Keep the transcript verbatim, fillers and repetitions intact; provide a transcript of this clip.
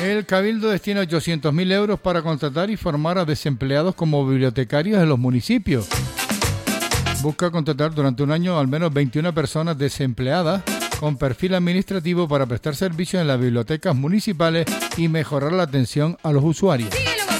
El Cabildo destina ochocientos mil euros para contratar y formar a desempleados como bibliotecarios en los municipios. Busca contratar durante un año al menos veintiuna personas desempleadas con perfil administrativo para prestar servicios en las bibliotecas municipales y mejorar la atención a los usuarios.